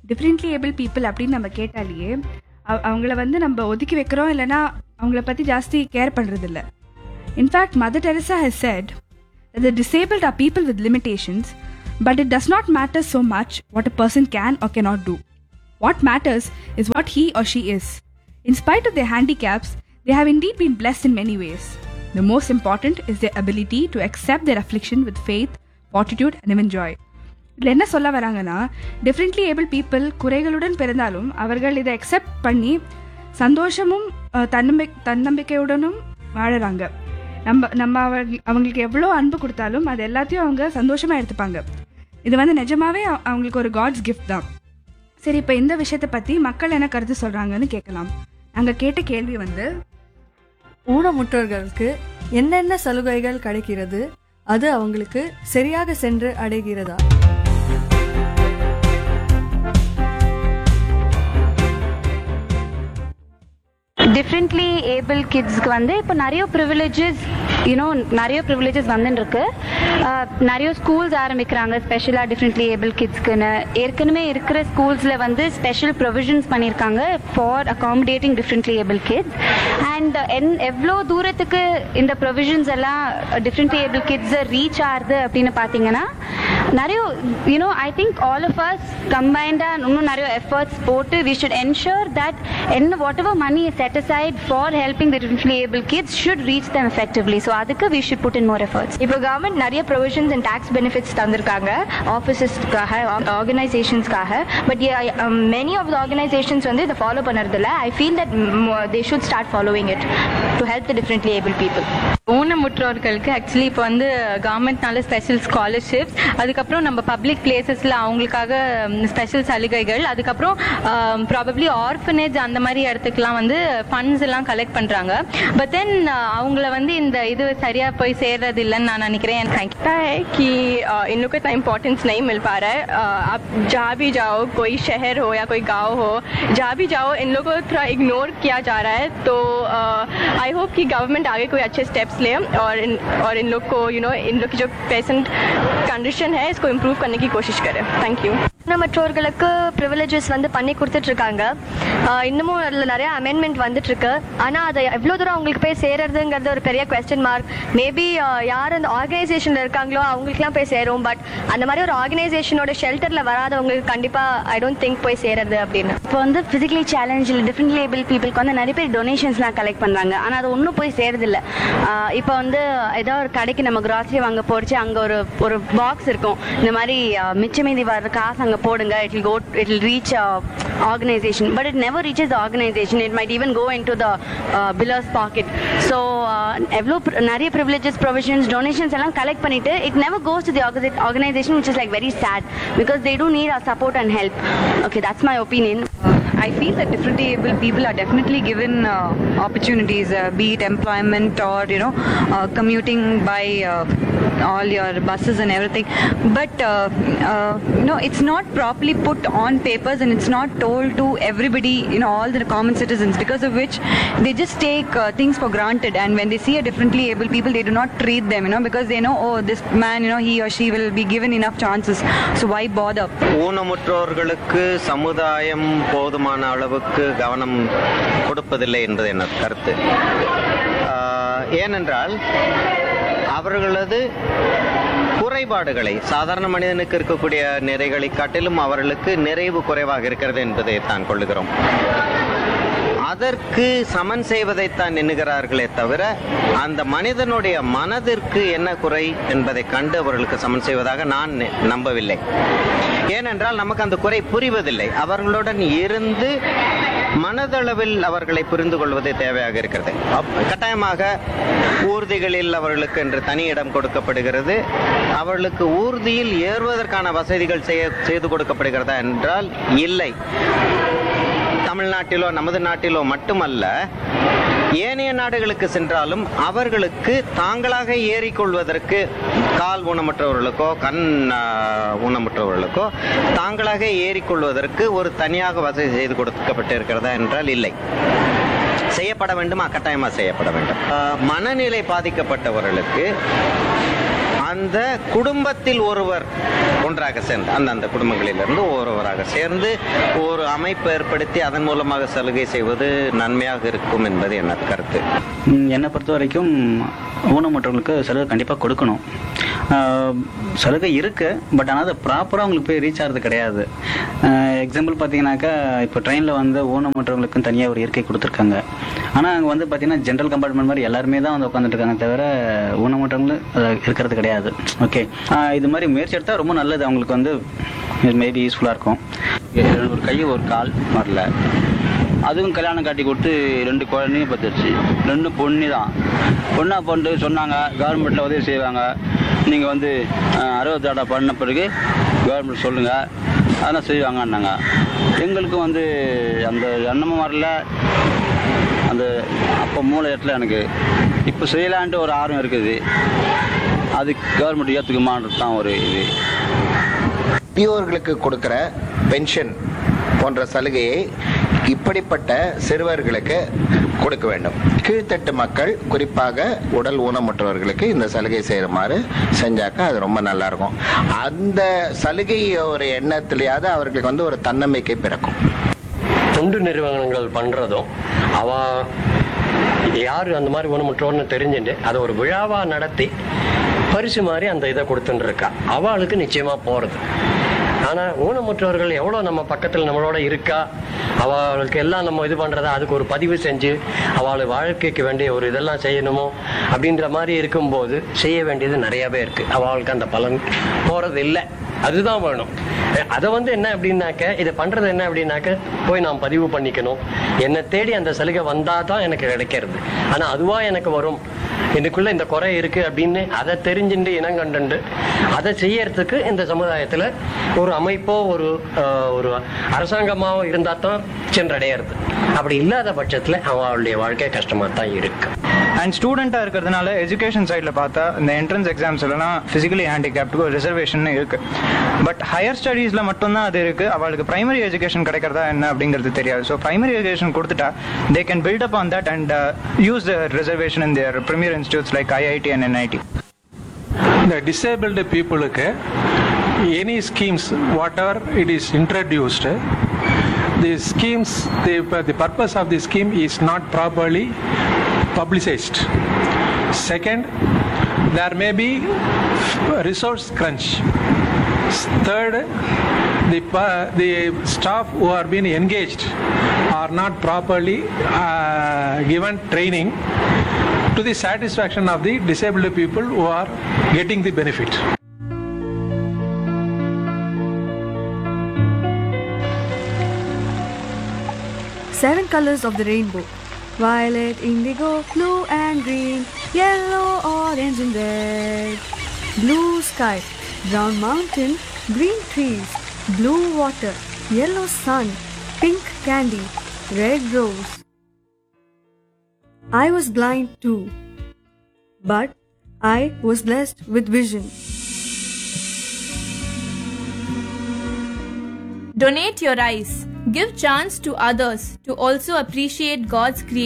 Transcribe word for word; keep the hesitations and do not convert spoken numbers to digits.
Differently able people அப்படின்னு நம்ம கேட்டாலேயே அவங்கள வந்து நம்ம ஒதுக்கி வைக்கிறோம், இல்லைனா அவங்கள பற்றி ஜாஸ்தி கேர் பண்ணுறதில்ல. In fact mother Teresa has set that the disabled are people with limitations, but it does not matter so much what a person can or cannot do. What matters is what he or she is. In spite of their handicaps, they have indeed been blessed in many ways. The most important is their ability to accept their affliction with faith, fortitude and even joy. இதில் என்ன சொல்ல வராங்கன்னா, differently able people குறைகளுடன் பிறந்தாலும் அவர்கள் இதை accept பண்ணி சந்தோஷமும் தன்னம்பி தன்னம்பிக்கையுடனும் வாழறாங்க. நம்ம நம்ம அவங்களுக்கு எவ்வளோ அன்பு கொடுத்தாலும் அது எல்லாத்தையும் அவங்க சந்தோஷமாக எடுத்துப்பாங்க. இது வந்து நிஜமாவே அவங்களுக்கு ஒரு காட்ஸ் கிஃப்ட் தான். சரி, இப்போ இந்த விஷயத்தை பற்றி மக்கள் என்ன கருத்து சொல்கிறாங்கன்னு கேட்கலாம். நாங்கள் கேட்ட கேள்வி வந்து, ஊனமுற்றோர்களுக்கு என்னென்ன சலுகைகள் கிடைக்கிறது, அது அவங்களுக்கு சரியாக சென்று அடைகிறதா? டிஃப்ரெண்ட்லி ஏபிள் கிட்ஸ்க்கு வந்து இப்போ நிறைய ப்ரிவிலேஜஸ் யூனோ நிறைய ப்ரிவிலேஜஸ் வந்துன்னு இருக்கு. நிறைய ஸ்கூல்ஸ் ஆரம்பிக்கிறாங்க ஸ்பெஷலாக டிஃப்ரெண்ட்லி ஏபிள் கிட்ஸ்க்குன்னு. ஏற்கனவே இருக்கிற ஸ்கூல்ஸில் வந்து ஸ்பெஷல் ப்ரொவிஷன்ஸ் பண்ணியிருக்காங்க for accommodating differently able kids. And என் எவ்வளோ தூரத்துக்கு இந்த ப்ரொவிஷன்ஸ் எல்லாம் டிஃப்ரெண்ட்லி ஏபிள் கிட்ஸை ரீச் ஆகுது அப்படின்னு பார்த்தீங்கன்னா, நிறைய you know I think all of us கம்பைண்டாக இன்னும் நிறைய எஃபர்ட்ஸ் போட்டு வி ஷுட் என்ஷூர் தட் என்ன what ever money is set aside for helping the differently able kids should reach them effectively. So adukku we should put in more efforts. இப்போ government நிறைய provisions and tax benefits தந்திருக்காங்க ஆஃபீஸஸ்க்காக, ஆர்கனைசேஷன்ஸ்க்காக. But many of the organizations வந்து இதை follow பண்ணுறதில்ல. I feel that they should start following it to help the differently able people. ஊனமுற்றோர்களுக்கு actually இப்போ வந்து கவர்மெண்ட்னால special scholarships, அதுக்கப்புறம் நம்ம பப்ளிக் பிளேசஸில் அவங்களுக்காக ஸ்பெஷல் சலுகைகள், அதுக்கப்புறம் ப்ராபப்ளி ஆர்ஃபனேஜ் அந்த மாதிரி இடத்துக்குலாம் வந்து ஃபண்ட்ஸ் எல்லாம் கலெக்ட் பண்ணுறாங்க. பட் தென் அவங்கள வந்து இந்த இது சரியாக போய் சேர்றது இல்லைன்னு நான் நினைக்கிறேன். எனக்கு लगता है कि इन लोग को इतना इम्पोर्टेंस नहीं मिल पा रहा है. आप जहाँ भी जाओ, कोई शहर हो या कोई गांव हो, जहाँ भी जाओ इन लोगों को थोड़ा इग्नोर किया जा रहा है. तो आई होप कि गवर्नमेंट आगे कोई अच्छे स्टेप्स ले और इन और इन लोग को यू नो इन लोग की जो पेशेंट कंडीशन है इसको इम्प्रूव करने की कोशिश करें. Thank you. ஊனமற்றோர்களுக்கு ப்ரிவிலேஜஸ் வந்து பண்ணி கொடுத்துட்டு இருக்காங்க. இன்னமும் அதில் நிறைய அமெண்ட்மெண்ட் வந்துட்டு இருக்கு. ஆனால் அதை எவ்வளோ தூரம் அவங்களுக்கு போய் சேருறதுங்கிறது ஒரு பெரிய கொஸ்டின் மார்க். மேபி யார் அந்த ஆர்கனைசேஷனில் இருக்காங்களோ அவங்களுக்குலாம் போய் சேரும். பட் அந்த மாதிரி ஒரு ஆர்கனைசேஷனோட ஷெல்டரில் வராதவங்களுக்கு கண்டிப்பாக ஐ டோன்ட் திங்க் போய் சேருறது அப்படின்னு. இப்போ வந்து ஃபிசிக்கலி சேலஞ்சில் டிஃப்ரெண்ட்லி ஏபிள் பீப்புளுக்கு வந்து நிறைய பேர் டொனேஷன்ஸ்லாம் கலெக்ட் பண்ணுறாங்க. ஆனால் அது ஒன்றும் போய் சேருதில்லை. இப்போ வந்து ஏதோ ஒரு கடைக்கு நம்ம கிராசரி வாங்க போச்சு, அங்கே ஒரு ஒரு பாக்ஸ் இருக்கும், இந்த மாதிரி மிச்ச மீதி வர காசு அங்கே போடுங்க, it will go it will reach a organization, but it never reaches the organization. It might even go into the uh, biller's pocket. So evlo nariya privileges, provisions, donations eல்லாம் collect பண்ணிட்டு it never goes to the organization, which is like very sad because they do need our support and help. Okay, that's my opinion. I feel that differently able people are definitely given uh, opportunities, uh, be it employment or you know uh, commuting by uh, all your buses and everything. But uh, uh, no, it's not properly put on papers and it's not told to everybody, you know, all the common citizens. Because of which they just take uh, things for granted, and when they see a differently able people, they do not treat them, you know, because they know, oh, this man, you know, he or she will be given enough chances. So why bother? ஊனமுற்றோர்களுக்கு சமுதாயம் போதுமான அளவுக்கு கவனம் கொடுப்பதில்லை என்பது என்ன கருத்து. ஏனென்றால் அவர்களது குறைபாடுகளை, சாதாரண மனிதனுக்கு இருக்கக்கூடிய நிறைகளை காட்டிலும் அவர்களுக்கு நிறைவு குறைவாக இருக்கிறது என்பதை தான் கொள்ளுகிறோம். அதற்கு சமன் செய்வதைத்தான் எண்ணுகிறார்களே தவிர அந்த மனிதனுடைய மனதிற்கு என்ன குறை என்பதை கண்டு அவர்களுக்கு சமன் செய்வதாக நான் நம்பவில்லை. ஏனென்றால் நமக்கு அந்த குறை புரிவதில்லை. அவர்களுடன் இருந்து மனதளவில் அவர்களை புரிந்து கொள்வதே தேவையாக இருக்கிறது. கட்டாயமாக ஊர்திகளில் அவர்களுக்கு என்று தனி இடம் கொடுக்கப்படுகிறது. அவர்களுக்கு ஊர்தியில் ஏறுவதற்கான வசதிகள் செய்து கொடுக்கப்படுகிறதா என்றால் இல்லை. தமிழ்நாட்டிலோ நமது நாட்டிலோ மட்டுமல்ல, ஏனைய நாடுகளுக்கு சென்றாலும் அவர்களுக்கு தாங்களாக ஏறிக்கொள்வதற்கு, கால் ஊனமுற்றவர்களுக்கோ கண் ஊனமுற்றவர்களுக்கோ தாங்களாக ஏறிக்கொள்வதற்கு ஒரு தனியாக வசதி செய்து கொடுக்கப்பட்டிருக்கிறதா என்றால் இல்லை. செய்யப்பட வேண்டுமா? கட்டாயமாக செய்யப்பட வேண்டும். மனநிலை பாதிக்கப்பட்டவர்களுக்கு அந்த குடும்பத்தில் ஒருவர் ஒன்றாக சேர்ந்து அந்த அந்த குடும்பங்களிலிருந்து ஒருவராக சேர்ந்து ஒரு அமைப்பு ஏற்படுத்தி அதன் மூலமாக சலுகை செய்வது நன்மையாக இருக்கும் என்பது என்ன கருத்து? என்னை பொறுத்த வரைக்கும் ஊனமுற்றவங்களுக்கு சலுகை கண்டிப்பாக கொடுக்கணும். சலுகை இருக்கு, பட் ஆனால் அது ப்ராப்பராக அவங்களுக்கு போய் ரீச் ஆகிறது கிடையாது. எக்ஸாம்பிள் பார்த்தீங்கன்னாக்கா, இப்போ ட்ரெயினில் வந்து ஊனமுற்றவங்களுக்கும் தனியாக ஒரு இருக்கை கொடுத்துருக்காங்க. ஆனால் அங்கே வந்து பார்த்தீங்கன்னா ஜென்ரல் கம்பார்ட்மெண்ட் மாதிரி எல்லாருமே தான் வந்து உட்காந்துட்டு இருக்காங்க, தவிர ஊனமுற்றவங்களும் இருக்கிறது கிடையாது. ஓகே, இது மாதிரி முயற்சி எடுத்தால் ரொம்ப நல்லது. அவங்களுக்கு வந்து மேபி யூஸ்ஃபுல்லாக இருக்கும். ஒரு கை ஒரு கால் வரல, அதுவும் கல்யாணம் காட்டி கொடுத்து ரெண்டு குழந்தையும் பத்துருச்சு. ரெண்டும் பொண்ணு தான். பொண்ணா பொண்ணு சொன்னாங்க கவர்மெண்ட்டில் உதவி செய்வாங்க, நீங்கள் வந்து அறுபத்தாடா பண்ண பிறகு கவர்மெண்ட் சொல்லுங்கள், அதெல்லாம் செய்வாங்கன்னாங்க. எங்களுக்கும் வந்து அந்த எண்ணமும் வரல. அந்த அப்போ மூளை இடத்துல எனக்கு இப்போ செய்யலான்ட்டு ஒரு ஆர்வம் இருக்குது. அது கவர்மெண்ட் ஏற்றுக்குமான்றது தான் ஒரு இது. முதியோர்களுக்கு கொடுக்கிற பென்ஷன் போன்ற சலுகையை இப்படிப்பட்ட சிறுவர்களுக்கு கொடுக்க வேண்டும். கீழ்த்தட்டு மக்கள், குறிப்பாக உடல் ஊனமுற்றவர்களுக்கு இந்த சலுகை செய்யுமாறு செஞ்சாக்க அது ரொம்ப நல்லா இருக்கும். அந்த சலுகை ஒரு எண்ணத்திலேயாவது அவர்களுக்கு வந்து ஒரு தன்னம்பிக்கை பிறக்கும். தொண்டு நிறுவனங்கள் பண்றதும் அவ யாரு அந்த மாதிரி ஊனமுற்றோர்னு தெரிஞ்சுட்டு அதை ஒரு விழாவா நடத்தி பரிசு மாதிரி அந்த இதை கொடுத்துட்டு இருக்கா. அவளுக்கு நிச்சயமா போறது. ஆனா ஊனமுற்றவர்கள் எவ்வளவு நம்ம பக்கத்துல நம்மளோட இருக்கா, அவளுக்கு எல்லாம் நம்ம இது பண்றதா அதுக்கு ஒரு பதிவு செஞ்சு அவளை வாழ்க்கைக்கு வேண்டிய ஒரு இதெல்லாம் செய்யணுமோ அப்படின்ற மாதிரி இருக்கும்போது செய்ய வேண்டியது நிறையவே இருக்கு. அவளுக்கு அந்த பலன் போறது இல்லை. அதுதான் வேணும். அதை வந்து என்ன அப்படின்னாக்க, இதை பண்றது என்ன அப்படின்னாக்க, போய் நான் பதிவு பண்ணிக்கணும், என்னை தேடி அந்த சலுகை வந்தாதான் எனக்கு கிடைக்கிறது. ஆனா அதுவா எனக்கு வரும், எனக்குள்ள இந்த குறை இருக்கு அப்படின்னு அதை தெரிஞ்சுட்டு இனம் கண்டு அதை செய்யறதுக்கு இந்த சமுதாயத்துல ஒரு அமைப்போ ஒரு ஒரு அரசாங்கமாவோ இருந்தா தான் சென்றடையிறது. அப்படி இல்லாத பட்சத்துல அவளுடைய வாழ்க்கை கஷ்டமா தான் இருக்கு. அண்ட் ஸ்டூடெண்ட்டாக இருக்கிறதுனால எஜுகேஷன் சைடில் பார்த்தா இந்த என்ட்ரன்ஸ் எக்ஸாம்ஸ் எல்லாம் ஃபிசிக்கலி ஹேண்டிகேப்டுக்கு ஒரு ரிசர்வேஷன் இருக்குது. பட் ஹையர் ஸ்டடீஸில் மட்டும்தான் அது இருக்குது. அவளுக்கு பிரைமரி எஜுகேஷன் கிடைக்கிறதா என்ன அப்படிங்கிறது தெரியாது. ஸோ பிரைமரி எஜுகேஷன் கொடுத்துட்டா they can build up on that and use the reservation in their premier institutes like I I T and N I T. The disabled people, any schemes, whatever it is introduced, the schemes, the, the purpose of the scheme is not properly publicized. Second, there may be resource crunch. Third, the the staff who are being engaged are not properly uh, given training to the satisfaction of the disabled people who are getting the benefit. Seven colors of the rainbow: violet, indigo, blue and green, yellow, orange and red. Blue sky, brown mountain, green trees, blue water, yellow sun, pink candy, red rose. I was blind too, but I was blessed with vision. Donate your eyes. Give chance to others to also appreciate God's creation.